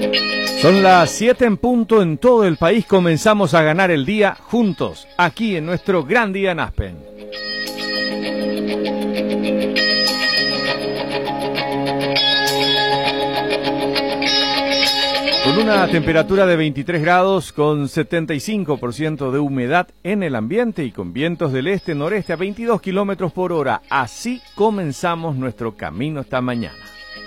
Son las 7 en punto en todo el país. Comenzamos a ganar el día juntos, aquí en nuestro gran día en Aspen. Con una temperatura de 23 grados, con 75% de humedad en el ambiente y con vientos del este-noreste a 22 kilómetros por hora. Así comenzamos nuestro camino esta mañana.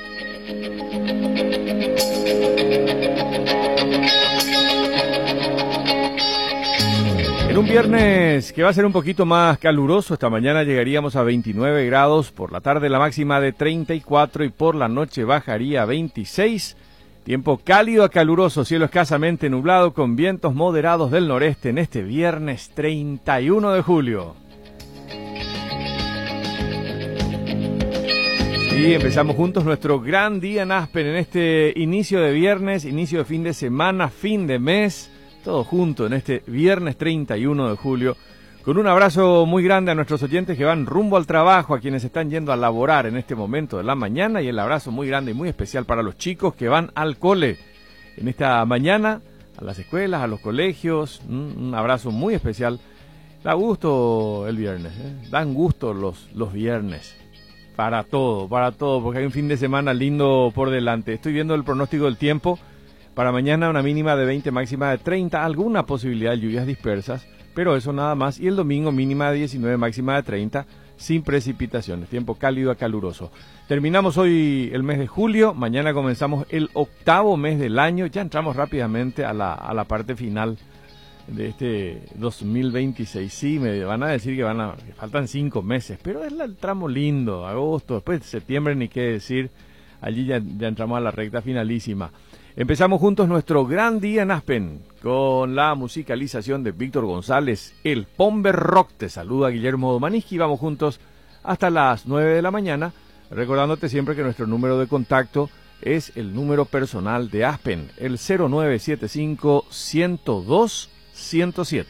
En un viernes que va a ser un poquito más caluroso, esta mañana llegaríamos a 29 grados, por la tarde la máxima de 34 y por la noche bajaría a 26. Tiempo cálido a caluroso, cielo escasamente nublado con vientos moderados del noreste en este viernes 31 de julio. Y empezamos juntos nuestro gran día en Aspen en este inicio de viernes, inicio de fin de semana, fin de mes, todo junto en este viernes 31 de julio. Con un abrazo muy grande a nuestros oyentes que van rumbo al trabajo, a quienes están yendo a laborar en este momento de la mañana, y el abrazo muy grande y muy especial para los chicos que van al cole en esta mañana, a las escuelas, a los colegios. Un abrazo muy especial. Da gusto el viernes, dan gusto los viernes. Para todo, porque hay un fin de semana lindo por delante. Estoy viendo el pronóstico del tiempo. Para mañana una mínima de 20, máxima de 30, alguna posibilidad de lluvias dispersas, pero eso nada más. Y el domingo mínima de 19, máxima de 30, sin precipitaciones. Tiempo cálido a caluroso. Terminamos hoy el mes de julio, mañana comenzamos el 8º mes del año. Ya entramos rápidamente a la parte final de este 2026. Sí, me van a decir que faltan 5 meses, pero es el tramo lindo, agosto, después de septiembre ni qué decir. Allí ya entramos a la recta finalísima. Empezamos juntos nuestro gran día en Aspen con la musicalización de Víctor González, el Pomber Rock. Te saluda Guillermo Domaniski. Vamos juntos hasta las 9 de la mañana, recordándote siempre que nuestro número de contacto es el número personal de Aspen, el 0975-102-107.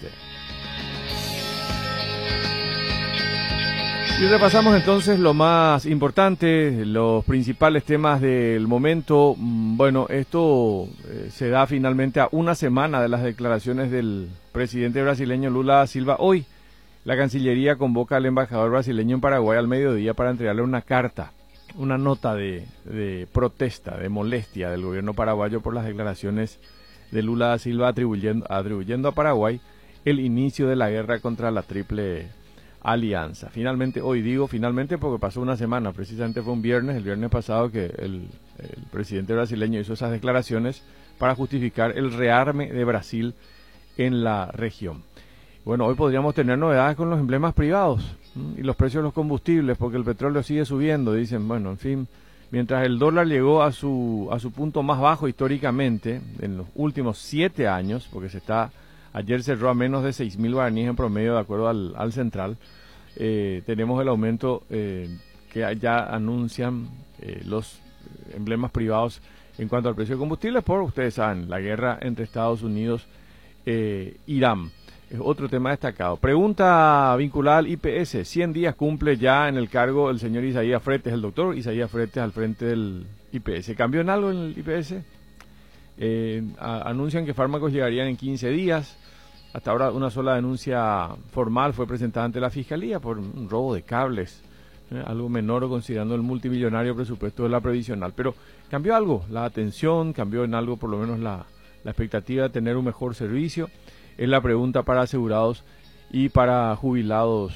Y repasamos entonces lo más importante, los principales temas del momento. Bueno, esto se da finalmente a una semana de las declaraciones del presidente brasileño Lula da Silva. Hoy la Cancillería convoca al embajador brasileño en Paraguay al mediodía para entregarle una carta, una nota de protesta, de molestia del gobierno paraguayo por las declaraciones de Lula da Silva atribuyendo a Paraguay el inicio de la guerra contra la Triple Alianza. Finalmente, hoy digo finalmente porque pasó una semana, precisamente fue el viernes pasado que el presidente brasileño hizo esas declaraciones para justificar el rearme de Brasil en la región. Bueno, hoy podríamos tener novedades con los emblemas privados y los precios de los combustibles, porque el petróleo sigue subiendo. Dicen, bueno, en fin, mientras el dólar llegó a su punto más bajo históricamente en los últimos 7 años, porque ayer cerró a menos de 6.000 guaraníes en promedio, de acuerdo al Central. Tenemos el aumento que ya anuncian los emblemas privados en cuanto al precio de combustibles, por, ustedes saben, la guerra entre Estados Unidos e Irán. Es otro tema destacado. Pregunta vinculada al IPS. 100 días cumple ya en el cargo el señor Isaías Fretes, el doctor Isaías Fretes, al frente del IPS. ¿Cambió en algo en el IPS? Anuncian que fármacos llegarían en 15 días. Hasta ahora una sola denuncia formal fue presentada ante la Fiscalía por un robo de cables, algo menor considerando el multimillonario presupuesto de la previsional. Pero cambió algo, la atención, cambió en algo por lo menos la expectativa de tener un mejor servicio. Es la pregunta para asegurados y para jubilados